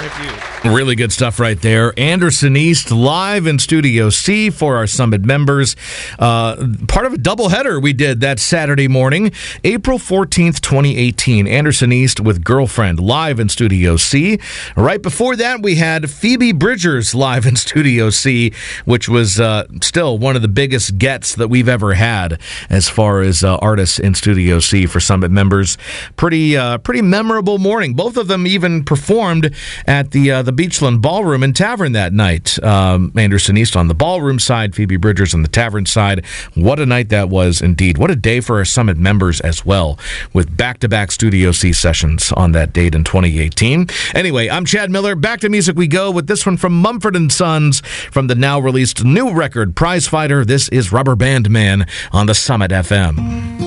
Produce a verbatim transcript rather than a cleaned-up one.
Really good stuff right there. Anderson East live in Studio C for our Summit members. Uh, part of a doubleheader we did that Saturday morning, April fourteenth, twenty eighteen. Anderson East with Girlfriend live in Studio C. Right before that, we had Phoebe Bridgers live in Studio C, which was uh, still one of the biggest gets that we've ever had as far as uh, artists in Studio C for Summit members. Pretty, uh, pretty memorable morning. Both of them even performed at the uh, the Beachland Ballroom and Tavern that night. Um, Anderson East on the ballroom side, Phoebe Bridgers on the tavern side. What a night that was indeed. What a day for our Summit members as well, with back-to-back Studio C sessions on that date in twenty eighteen. Anyway, I'm Chad Miller. Back to music we go with this one from Mumford and Sons from the now released new record, Prize Fighter. This is Rubber Band Man on the Summit F M.